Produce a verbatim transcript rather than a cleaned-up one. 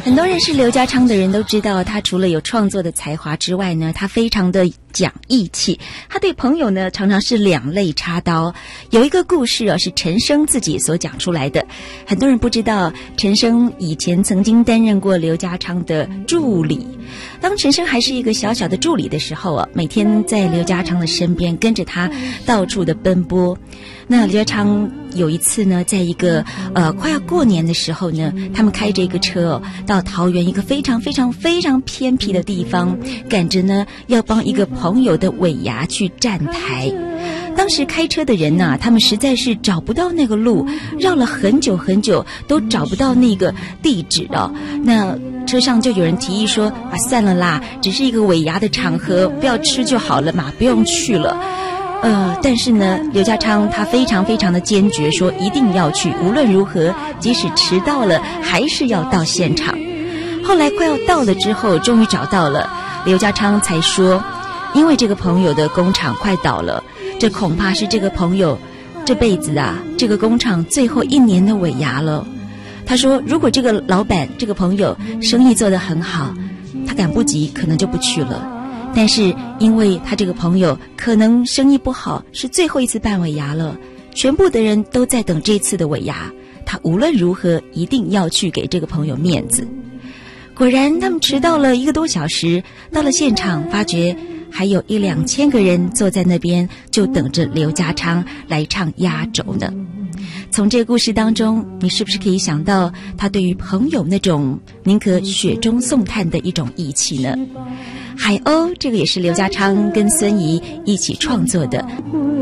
很多认识刘家昌的人都知道，他除了有创作的才华之外呢，他非常的讲义气。他对朋友呢，常常是两肋插刀。有一个故事啊，是陈升自己所讲出来的。很多人不知道，陈升以前曾经担任过刘家昌的助理。当陈升还是一个小小的助理的时候啊，每天在刘家昌的身边跟着他到处的奔波。那刘家昌有一次呢，在一个呃快要过年的时候呢，他们开着一个车哦，到桃园一个非常非常非常偏僻的地方，赶着呢要帮一个朋友的尾牙去站台。当时开车的人呐、啊，他们实在是找不到那个路，绕了很久很久都找不到那个地址哦。那车上就有人提议说啊，算了啦，只是一个尾牙的场合，不要吃就好了嘛，不用去了。呃，但是呢，刘家昌他非常非常的坚决，说一定要去，无论如何，即使迟到了，还是要到现场。后来快要到了之后，终于找到了，刘家昌才说，因为这个朋友的工厂快倒了，这恐怕是这个朋友这辈子啊，这个工厂最后一年的尾牙了。他说，如果这个老板这个朋友生意做得很好，他赶不及，可能就不去了。但是因为他这个朋友可能生意不好，是最后一次办尾牙了，全部的人都在等这次的尾牙，他无论如何一定要去给这个朋友面子。果然他们迟到了一个多小时，到了现场发觉还有一两千个人坐在那边，就等着刘家昌来唱压轴呢。从这个故事当中，你是不是可以想到他对于朋友那种宁可雪中送炭的一种义气呢？海鸥这个也是刘家昌跟孙怡一起创作的。